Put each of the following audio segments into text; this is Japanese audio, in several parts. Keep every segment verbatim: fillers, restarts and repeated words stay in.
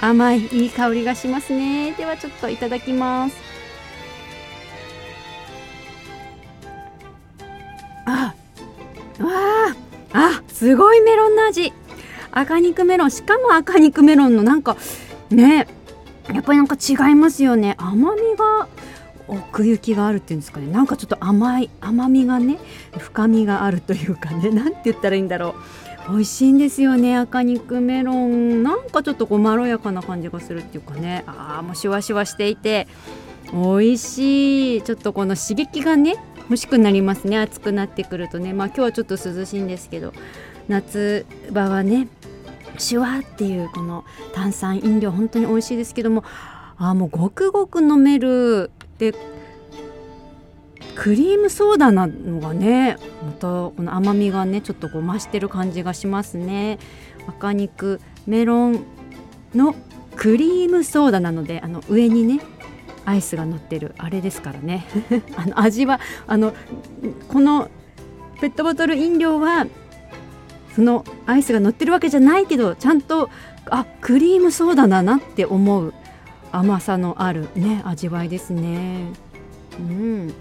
甘いいい香りがしますね。ではちょっといただきます。あわああすごいメロンの味。赤肉メロン、しかも赤肉メロンのなんかね、やっぱりなんか違いますよね。甘みが奥行きがあるっていうんですかね。なんかちょっと甘い甘みがね、深みがあるというかね、なんて言ったらいいんだろう。美味しいんですよね、赤肉メロン。なんかちょっとこうまろやかな感じがするっていうかね。ああもうシュワシュワしていて美味しい。ちょっとこの刺激がね欲しくなりますね、暑くなってくるとね。まあ今日はちょっと涼しいんですけど、夏場はねシュワっていうこの炭酸飲料本当に美味しいですけども、あもうごくごく飲める。でクリームソーダなのがねまたこの甘みがねちょっとこう増してる感じがしますね。赤肉メロンのクリームソーダなので、あの上にねアイスが乗ってるあれですからねあの味はあのこのペットボトル飲料はそのアイスが乗ってるわけじゃないけど、ちゃんとあクリームソーダだなって思う甘さのあるね味わいですね。うん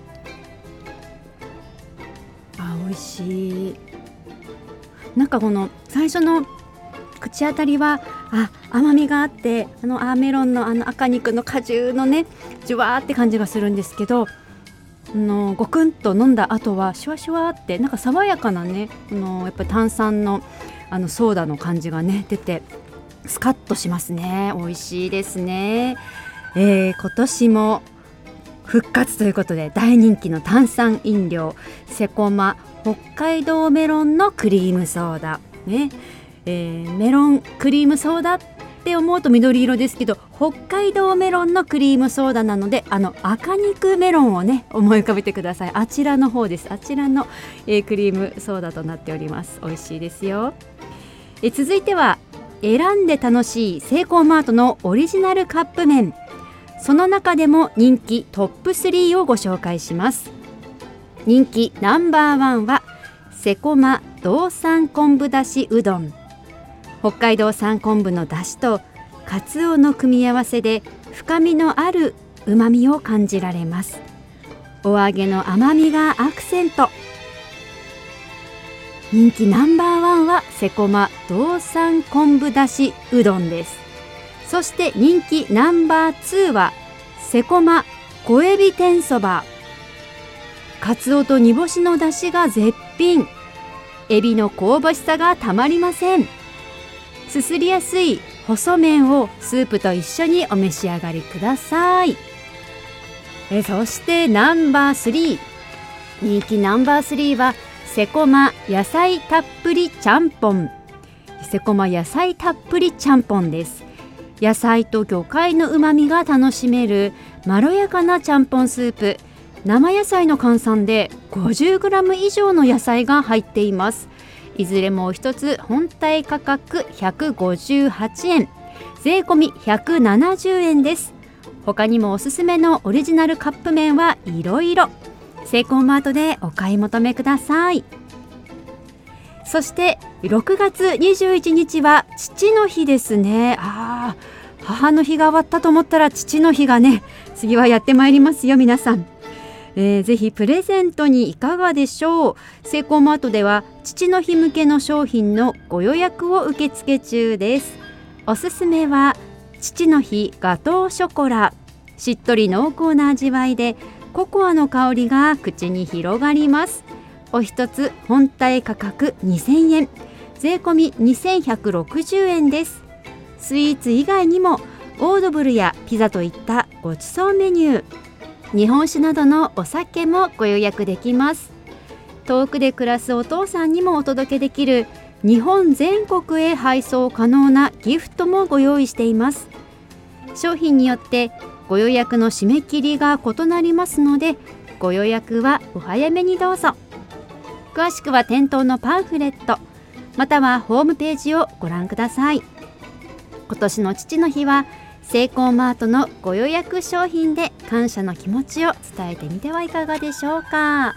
あ美味しい。なんかこの最初の口当たりはあ甘みがあって、あのあメロンのあの赤肉の果汁のねじゅわーって感じがするんですけど、あのごくんと飲んだ後はシュワシュワってなんか爽やかなね、あのやっぱり炭酸のあのソーダの感じがね出てスカッとしますね。美味しいですね。えー、今年も復活ということで大人気の炭酸飲料セコマ北海道メロンのクリームソーダね、えー、メロンクリームソーダって思うと緑色ですけど、北海道メロンのクリームソーダなので、あの赤肉メロンをね思い浮かべてください。あちらの方です。あちらの、えー、クリームソーダとなっております。美味しいですよ。えー、続いては選んで楽しいセイコーマートのオリジナルカップ麺、その中でも人気トップスリーをご紹介します。人気ナンバーワンはセコマ道産昆布だしうどん。北海道産昆布のだしとカツオの組み合わせで深みのあるうまみを感じられます。お揚げの甘みがアクセント。人気ナンバーワンはセコマ道産昆布だしうどんです。そして人気ナンバーツーはセコマ小エビ天そば。カツオと煮干しの出汁が絶品、エビの香ばしさがたまりません。すすりやすい細麺をスープと一緒にお召し上がりください。えそしてナンバースリー、人気ナンバースリーはセコマ野菜たっぷりちゃんぽん。セコマ野菜たっぷりちゃんぽんです。野菜と魚介のうまみが楽しめるまろやかなちゃんぽんスープ。生野菜の換算で ごじゅうグラム 以上の野菜が入っています。いずれも一つ本体価格ひゃくごじゅうはちえん、税込みひゃくななじゅうえんです。他にもおすすめのオリジナルカップ麺はいろいろ。セイコーマートでお買い求めください。そしてろくがつにじゅういちにちは父の日ですね。あー母の日が終わったと思ったら父の日がね次はやってまいりますよ皆さん。えー、ぜひプレゼントにいかがでしょう。セイコーマートでは父の日向けの商品のご予約を受付中です。おすすめは父の日ガトーショコラ。しっとり濃厚な味わいでココアの香りが口に広がります。お一つ本体価格にせんえん、税込みにせんひゃくろくじゅうえんです。スイーツ以外にもオードブルやピザといったごちそうメニュー、日本酒などのお酒もご予約できます。遠くで暮らすお父さんにもお届けできる日本全国へ配送可能なギフトもご用意しています。商品によってご予約の締め切りが異なりますので、ご予約はお早めにどうぞ。詳しくは店頭のパンフレットまたはホームページをご覧ください。今年の父の日はセイコーマートのご予約商品で感謝の気持ちを伝えてみてはいかがでしょうか。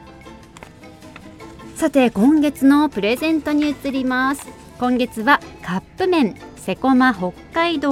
さて今月のプレゼントに移ります。今月はカップ麺セコマ北海道